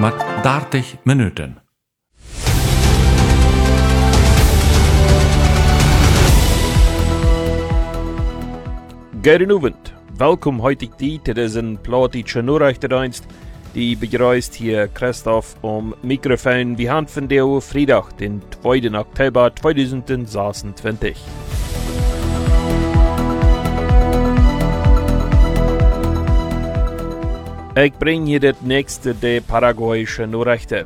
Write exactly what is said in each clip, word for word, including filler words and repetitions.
mit dertig Minuten. Goedenavond. Welkom heute dit is een plaatje Nachrichtendienst. Die begrüßt hier Christoph am Mikrofon. Wir haben von der Freitag, den zweiten Oktober zweitausendsechsundzwanzig. Ich bringe hier das nächste der paraguayische Nachrichten.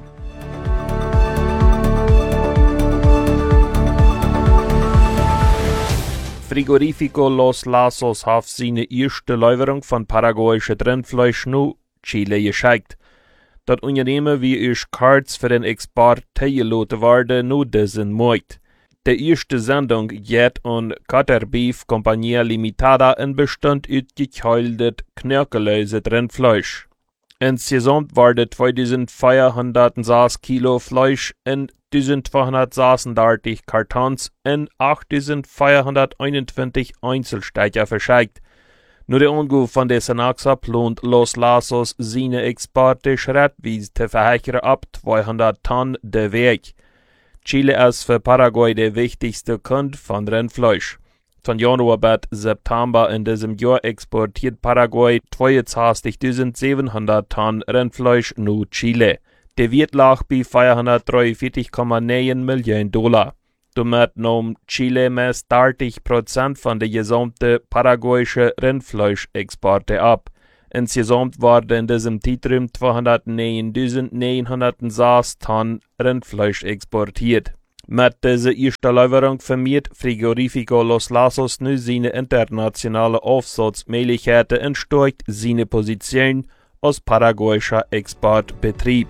Frigorifico Los Lazos hat seine erste Lieferung von paraguayische Rindfleisch nu Chile geschickt. Das Unternehmen wie ich Cards für den Export teilgelassen werden nu diesen Monat. Die erste Sendung geht an Caterbeef Compañía Limitada und bestand aus gekeultet, knirkelöse Rindfleisch. Insgesamt waren zweitausendvierhundertsechs Kilo Fleisch in eintausendzweihundertsechsunddreißig Kartons in achttausendvierhunderteinundzwanzig Einzelstecher verschickt. Nur der Anruf von der Senaxa plant Los Lazos seine Exporte schrittweise zu verhechern ab zweihundert Tonnen der Weg. Chile ist für Paraguay der wichtigste Kunde von Rindfleisch. Von Januar bis September in diesem Jahr exportiert Paraguay zweiundzwanzigtausendsiebenhundert Tonnen Rindfleisch nach Chile. Der Wert lag bei vierhundertdreiundvierzig Komma neun Millionen Dollar. Damit nahm Chile meist dreißig Prozent von der gesamten paraguayischen Rindfleischexporte ab. Insgesamt waren in diesem Zeitraum zweihundertneuntausendneunhundertsechs Tonnen Rindfleisch exportiert. Mit dieser ersten Lieferung vermehrt Frigorifico Los Lazos nun seine internationale Aufsatzmöglichkeiten und stärkt seine Position als paraguayischer Exportbetrieb.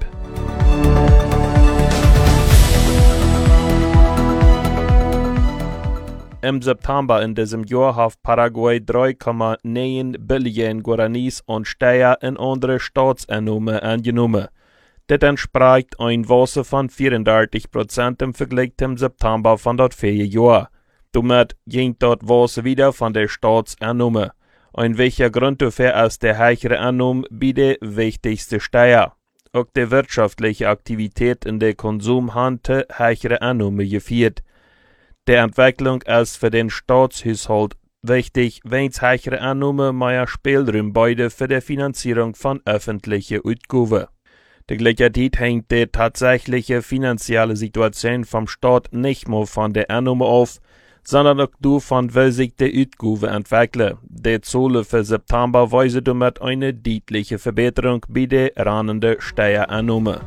Im September in diesem Jahr hat Paraguay drei Komma neun Billionen Guaranis und Steuer in andere Staatseinnahmen angenommen. Das entspricht ein Wasser von vierunddreißig Prozent im Vergleich zum September von dort vier Jahren. Damit ging dort Wasser wieder von der Staatseinnahmen. Ein wichtiger Grund dafür ist der höhere Einnahmen bei der wichtigsten Steuer. Auch die wirtschaftliche Aktivität in der Konsumhandel höhere Einnahmen geführt. Die Entwicklung ist für den Staatshaushalt wichtig, wenn es höhere Einnahmen mehr Spielraum beide für die Finanzierung von öffentlichen Ausgaben. Die Gleichzeitig hängt die tatsächliche finanzielle Situation vom Staat nicht nur von der Einnahme auf, sondern auch davon, wie sich die Ausgaben entwickeln. Die Zahlen für September weisen damit eine deutliche Verbesserung bei der rannenden Steuereinnahme.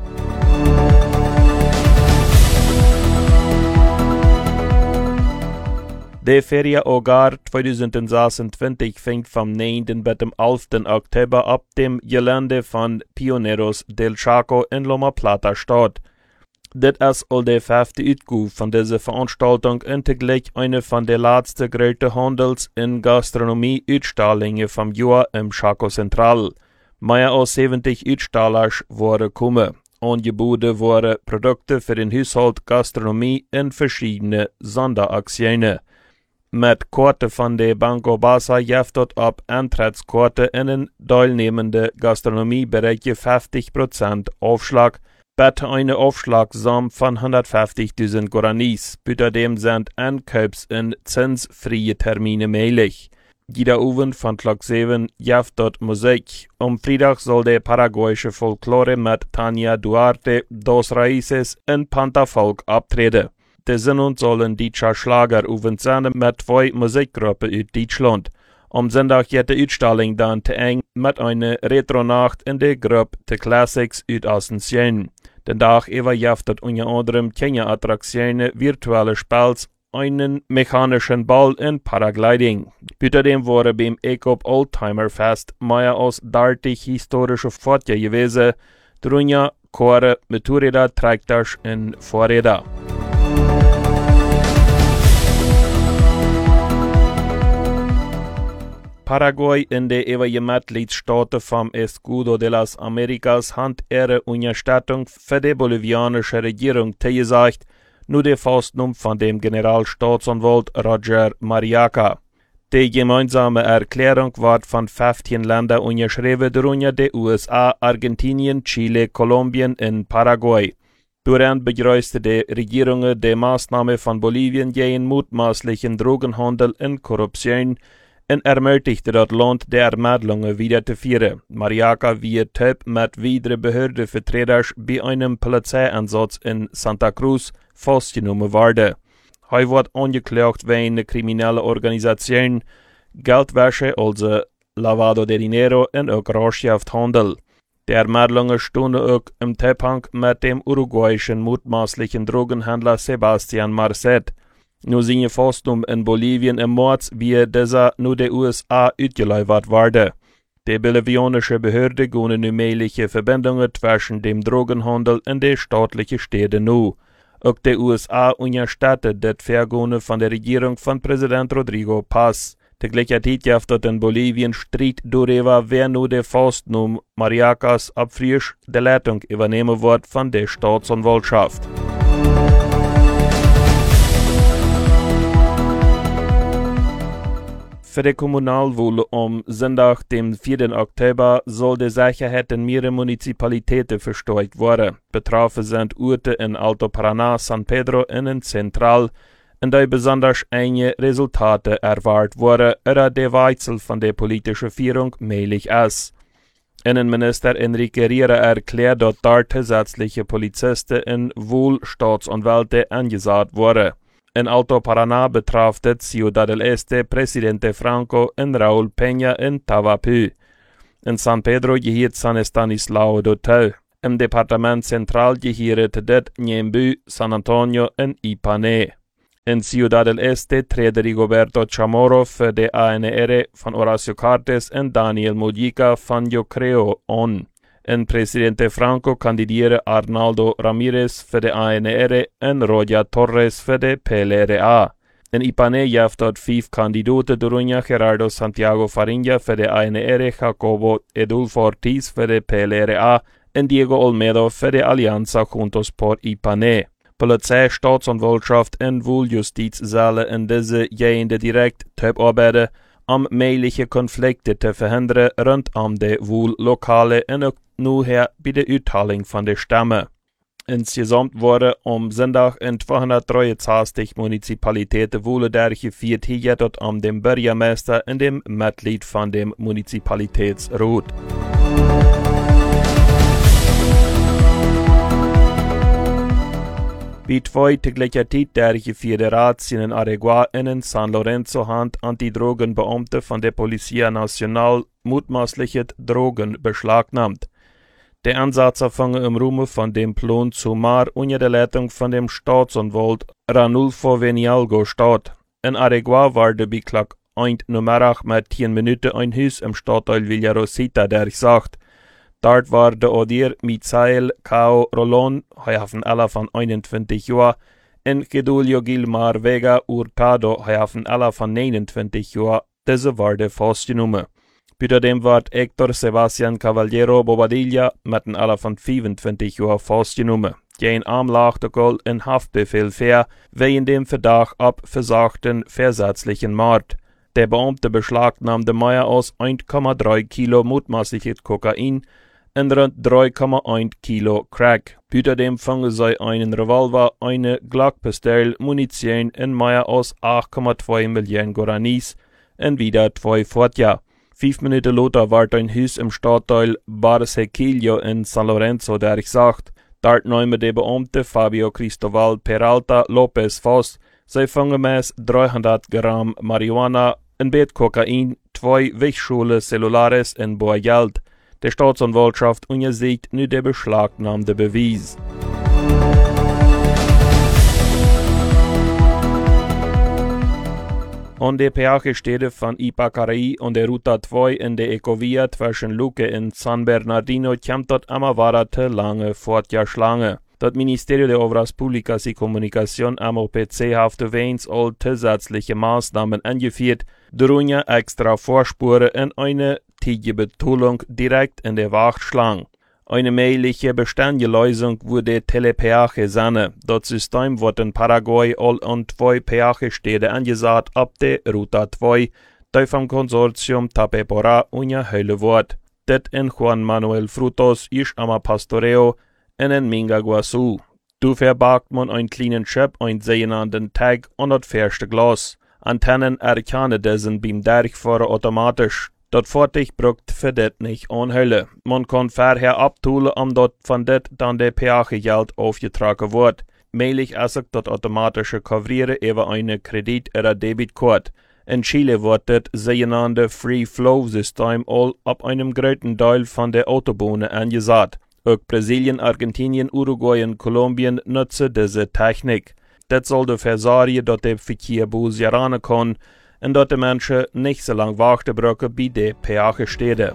Der Ferienjahr zweitausendsechsundzwanzig fängt vom neunten bis dem elften Oktober ab dem Gelände von Pioneros del Chaco in Loma Plata statt. Das ist all der fünfte Ausgabe von dieser Veranstaltung und zugleich eine von der letzten größten Handels- und Gastronomie-Ausstellungen vom Jahr im Chaco Central. Mehr als siebzig Aussteller waren gekommen. Angeboten wurden Produkte für den Haushalt, Gastronomie und verschiedene Sonderaktionen. Mit Karten von der Banco Basa gibt dort ab Eintrittskarten in den teilnehmenden Gastronomiebereichen fünfzig Prozent Aufschlag, bitte eine Aufschlagssumme von hundertfünfzigtausend Guaranis. Außerdem sind Ankaufs- und zinsfreie Termine möglich. Jeder Abend von Tag sieben gibt dort Musik. Am Freitag soll der paraguayische Folklore mit Tania Duarte, Dos Raíces und Pantafolk abtreten. Diesen sollen deutsche Schlager sein mit zwei Musikgruppen aus Deutschland. Am Sonntag geht die Ausstellung dann zu eng mit einer Retro-Nacht in der Gruppe The Classics aus Asunción. Den Tag über gibt es unter anderem keine Attraktionen, virtuelle Spiels, einen mechanischen Ball und Paragliding. Außerdem wurde beim Ecop Oldtimer Fest mehr als dreißig historische Fahrzeuge gewesen, darunter Chore, Motorräder, Traktor und Fahrräder. Paraguay in der ewigen Mitgliedstaaten vom Escudo de las Americas hat ihre Unterstützung für die bolivianische Regierung zugesagt, nur der Festnahme von dem Generalstaatsanwalt Roger Mariaca. Die gemeinsame Erklärung wird von fünfzehn Ländern unterschrieben, darunter die U S A, Argentinien, Chile, Kolumbien und Paraguay. Daran begrüßte die Regierung die Maßnahme von Bolivien gegen mutmaßlichen Drogenhandel und Korruption und ermutigte das Land, die Ermittlungen weiterzuführen. Mariaca wird Typ mit weiteren Behördenvertretern bei einem Polizeieinsatz in Santa Cruz festgenommen worden. Er wird angeklagt wegen einer kriminellen Organisation, Geldwäsche, also Lavado de Dinero und auch Rauschgifthandel. Die Ermittlungen stunden auch im Zusammenhang mit dem uruguayischen mutmaßlichen Drogenhändler Sebastian Marcet. Nur seine Festnahme in Bolivien im März wird dieser nur der U S A ausgeliefert worden. Die bolivianische Behörde gehen nun mögliche Verbindungen zwischen dem Drogenhandel und den staatlichen Städten nu. Auch die U S A unterstattet das Vergehen von der Regierung von Präsident Rodrigo Paz. Die gleichzeitig gibt es in Bolivien Streit darüber, wer nur der Festnahme Mariacas abfrisch die Leitung übernehmen wird von der Staatsanwaltschaft. Für die Kommunalwahl am Sonntag, dem vierten Oktober, soll die Sicherheit in mehreren Municipalitäten verstärkt werden. Betroffen sind Orte in Alto Paraná, San Pedro und in Central, in der besonders enge Resultate erwartet wurden, oder der Wechsel von der politischen Führung möglich ist. Innenminister Enrique Riera erklärt, dass dort zusätzliche Polizisten und Wohlstaatsanwälte angesetzt wurden. In Alto Paraná betraf das Ciudad del Este Presidente Franco und Raúl Peña in Tavapú. In San Pedro gehört San Estanislao do Tau. Im Departement Central gehört das Ñemby, San Antonio und Ipané. In Ciudad del Este tritt Rigoberto Chamorro für die A N R von Horacio Cartes und Daniel Mujica von Yo Creo an. In Presidente Franco kandidiere Arnaldo Ramirez für die A N R und Rodia Torres für die P L R A. In Ipané gibt es fünf Kandidaten, darunter Gerardo Santiago Farinha für die A N R, Jacobo Edulfo Ortiz für die P L R A und Diego Olmedo für die Alianza Juntos por Ipané. Polizei, Staatsanwaltschaft und Wohljustiz sollen in diese Gegenden direkt arbeiten, um mögliche Konflikte zu verhindern rund um die Wohllokale und auch nachher bei der Uitteilung von der Stimme. Insgesamt wurden am Sonntag in zweihundertdreiundzwanzig Municipalitäten Wahlen durchgeführt, hier dort um den Bürgermeister und dem Mitglied von dem Municipalitätsrat. Bei zwei gleichzeitig durchgeführten Razzien in Areguá und in San Lorenzo haben Antidrogenbeamte von der Policía Nacional mutmaßliche Drogen beschlagnahmt. Die Ansätze fangen im Rahmen von dem Plan Zumar unter der Leitung von dem Staatsanwalt Ranulfo Venialgo statt. In Areguá war der Beklag ein Nummerach mit zehn Minuten ein Haus im Stadtteil Villa Rosita durchsucht. Dort war der Odier Michael Cao Rolón, Hafen Ella von einundzwanzig Jahren, und Gedulio Gilmar Vega Hurtado, Hafen Ella von neunundzwanzig Jahren, diese wurde festgenommen. Bei dem wird Héctor Sebastián Caballero Bobadilla mit einem Alter von fünfundzwanzig Jahren festgenommen. Gegen Anklage in Haftbefehl fair, wegen dem Verdacht ab versagten versetzlichen Mord. Der Beamte beschlagnahmte mehr als eins Komma drei Kilo mutmaßliches Kokain und rund drei Komma eins Kilo Crack. Bei dem fangen sie einen Revolver, eine Glockpistole, Munition und mehr als acht Komma zwei Millionen Guaranis und wieder zwei Fortja. Fünf Minuten später wird ein Haus im Stadtteil Barsequillo in San Lorenzo durchsucht. Dort nehmen die Beamte Fabio Cristóbal Peralta López fest. Sie fangen meist dreihundert Gramm Marihuana, ein Bett Kokain, zwei Wichschulen Celulares und Boageld. Die Staatsanwaltschaft untersucht nun der beschlagnahmte Beweis. An der Peajestätte von Ypacaraí und der Ruta zwei in der Ecovia zwischen Luque und San Bernardino kommt dort immer weiter lange Fortjahrschlange. Das Ministerio de Obras Públicas y Comunicación M O P C hat erwähnt all zusätzliche Maßnahmen angeführt, darunter extra Vorspuren und eine tiefere Betullung direkt in der Wachtschlange. Eine mögliche beständige Lösung würde Telepeage sein. Das System wird in Paraguay all an zwei Peajestädte angesagt ab der Ruta zwei, die vom Konsortium Tapepora unja Hölle wort. Det en Juan Manuel Frutos isch ama Pastoreo en en Minga Guasu. Du verbagt man ein kleinen Chip ein sehenanden Tag und das erste Glas. Antennen erkennen diesen beim Durchfahren automatisch. Dat fertig brucht für det nicht anhüllen. Man kann vorher abtun, um dort von det dann der Peagegeld aufgetragen wird. Mählich ist das automatische Kovrieren über eine Kredit- oder Debitkarte. In Chile wird das sogenannte Free-Flow-System all ab einem großen Teil von der Autobahnen angesagt. Auch Brasilien, Argentinien, Uruguay und Kolumbien nutzen diese Technik. Das soll dafür sorgen, dass der Verkehr besser ran kann und dass die Menschen nicht so lange warten brauchen bei den Peagestädten.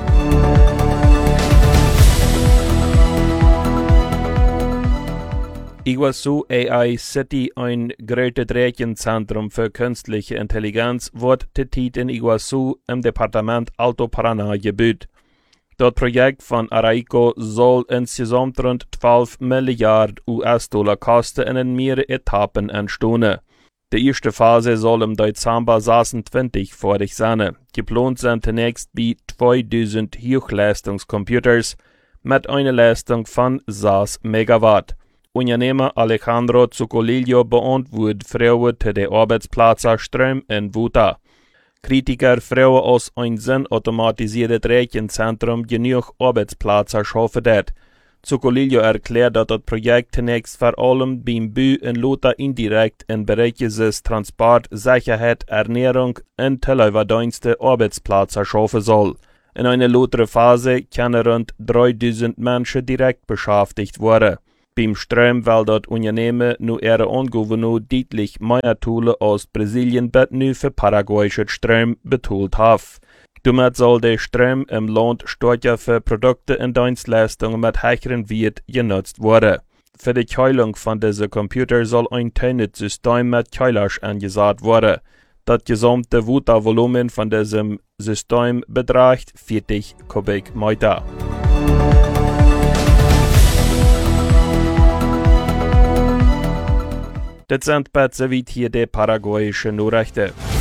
Iguazu A I City, ein großes Rechenzentrum für künstliche Intelligenz, wird tätig in Iguazu im Departement Alto Paraná gebaut. Das Projekt von Araico soll insgesamt rund zwölf Milliarden U S-Dollar kosten und in mehreren Etappen entstehen. Die erste Phase soll im Dezember sechsundzwanzig fertig sein. Geplant sind zunächst bei zweitausend Hochleistungscomputers mit einer Leistung von sechs Megawatt. Unternehmer Alejandro Zuccolillo beantwortet Frauen zu den Arbeitsplätzen Strom in Wuta. Kritiker fragen aus ein sinnautomatisiertes Rechenzentrum genug Arbeitsplätze schaffen wird. Zuccolillo erklärt, dass das Projekt zunächst vor allem beim Bau in Lota indirekt in Bereiche des Transport, Sicherheit, Ernährung und Telefondienste Arbeitsplätze schaffen soll. In einer lauteren Phase können rund dreitausend Menschen direkt beschäftigt werden. Beim Strom will das Unternehmen nur ihre Angewöhnung deutlich mehr tun als Brasilien das nur für paraguayische Strom betont hat. Damit soll der Strom im Land stärker für Produkte und Dienstleistungen mit höherem Wert genutzt werden. Für die Kühlung von diesen Computern soll ein Tönnet-System mit Kühlers angesagt werden. Das gesamte Wasservolumen von diesem System beträgt vierzig Kubikmeter. Das sind bei hier die paraguayischen Nachrichten.